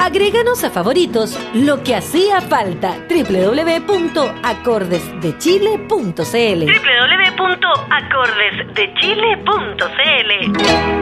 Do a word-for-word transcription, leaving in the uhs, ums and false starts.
Agréganos a favoritos, lo que hacía falta. doble u doble u doble u punto acordes de chile punto c l doble u doble u doble u punto acordes de chile punto c l